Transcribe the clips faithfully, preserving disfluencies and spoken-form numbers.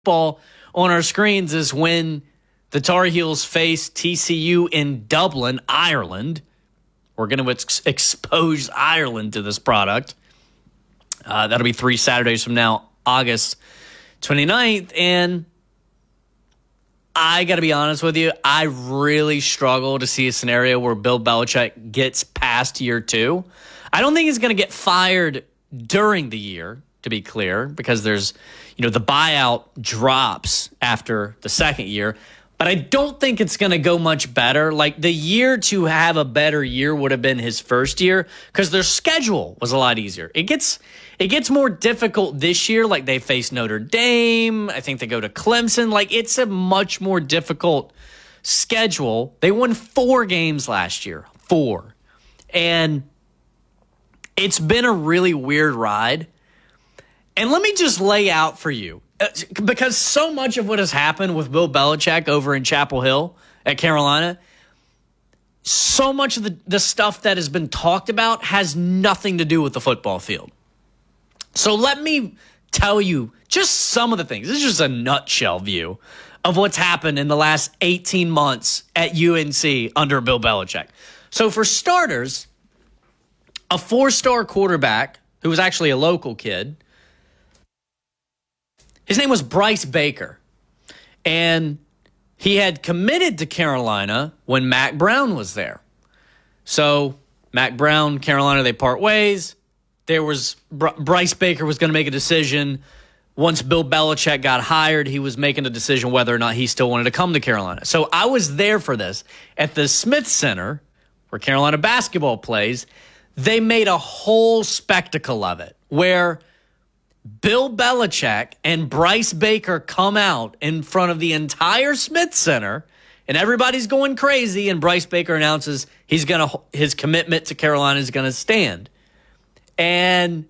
Ball on our screens is when the Tar Heels face T C U in Dublin, Ireland. We're going to ex- expose Ireland to this product. Uh, that'll be three Saturdays from now, August twenty-ninth. And I got to be honest with you, I really struggle to see a scenario where Bill Belichick gets past year two. I don't think he's going to get fired during the year, to be clear, because there's, you know, the buyout drops after the second year. But I don't think it's going to go much better. Like, the year to have a better year would have been his first year because their schedule was a lot easier. It gets it gets more difficult this year. Like, they face Notre Dame. I think they go to Clemson. Like, it's a much more difficult schedule. They won four games last year. Four. And it's been a really weird ride. And let me just lay out for you, because so much of what has happened with Bill Belichick over in Chapel Hill at Carolina, so much of the, the stuff that has been talked about has nothing to do with the football field. So let me tell you just some of the things. This is just a nutshell view of what's happened in the last eighteen months at U N C under Bill Belichick. So for starters, a four-star quarterback who was actually a local kid, his name was Bryce Baker, and he had committed to Carolina when Mack Brown was there. So Mack Brown, Carolina, they part ways. There was Bryce Baker was going to make a decision. Once Bill Belichick got hired, he was making a decision whether or not he still wanted to come to Carolina. So I was there for this. At the Smith Center, where Carolina basketball plays, they made a whole spectacle of it, where Bill Belichick and Bryce Baker come out in front of the entire Smith Center, and everybody's going crazy, and Bryce Baker announces he's gonna his commitment to Carolina is going to stand. And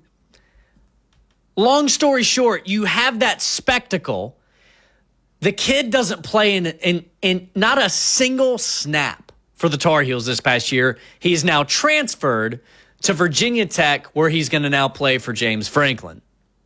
long story short, you have that spectacle. The kid doesn't play in, in, in not a single snap for the Tar Heels this past year. He's now transferred to Virginia Tech, where he's going to now play for James Franklin.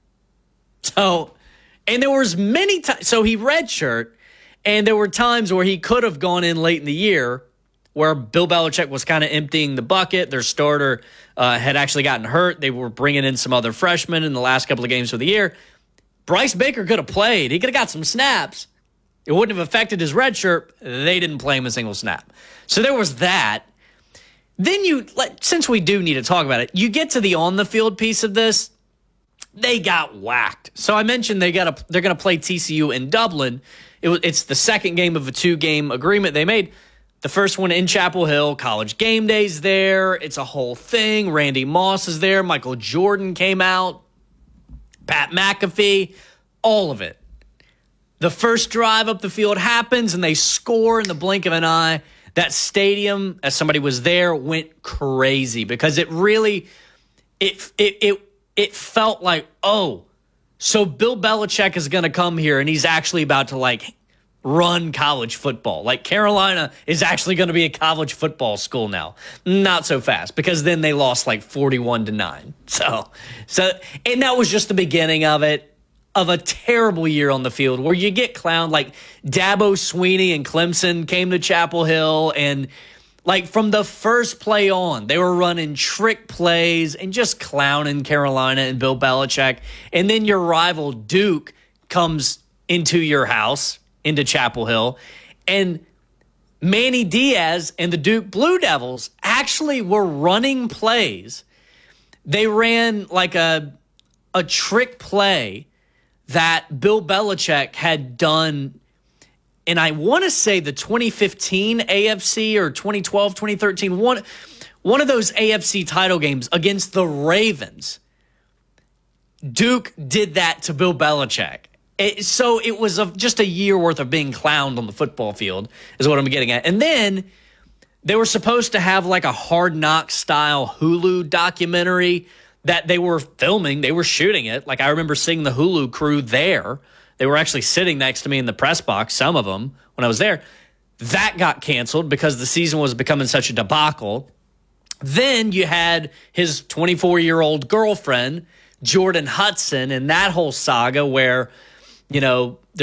So, and there was many times, so he redshirt, and there were times where he could have gone in late in the year where Bill Belichick was kind of emptying the bucket. Their starter uh, had actually gotten hurt. They were bringing in some other freshmen in the last couple of games of the year. Bryce Baker could have played. He could have got some snaps. It wouldn't have affected his red shirt. They didn't play him a single snap. So there was that. Then you, since we do need to talk about it, you get to the on-the-field piece of this. They got whacked. So I mentioned they got a, they're going to play T C U in Dublin. It was, it's the second game of a two-game agreement they made. The first one in Chapel Hill, College Game Day's there. It's a whole thing. Randy Moss is there. Michael Jordan came out. Pat McAfee. All of it. The first drive up the field happens, and they score in the blink of an eye. That stadium, as somebody was there, went crazy because it really, it it it it felt like, oh, so Bill Belichick is going to come here, and he's actually about to, like, run college football. Like, Carolina is actually going to be a college football school now. Not so fast, because then they lost like forty-one to nine. So, so, and that was just the beginning of it, of a terrible year on the field where you get clowned. Like, Dabo Sweeney and Clemson came to Chapel Hill, and like from the first play on, they were running trick plays and just clowning Carolina and Bill Belichick. And then your rival Duke comes into your house, into Chapel Hill, and Manny Diaz and the Duke Blue Devils actually were running plays. They ran like a a trick play that Bill Belichick had done, and I want to say the twenty fifteen A F C or twenty twelve, twenty thirteen, one, one of those A F C title games against the Ravens. Duke did that to Bill Belichick. It, so it was a, just a year worth of being clowned on the football field is what I'm getting at. And then they were supposed to have like a Hard Knocks style Hulu documentary that they were filming. They were shooting it. Like, I remember seeing the Hulu crew there. They were actually sitting next to me in the press box, some of them, when I was there. That got canceled because the season was becoming such a debacle. Then you had his twenty-four-year-old girlfriend, Jordan Hudson, and that whole saga where you know,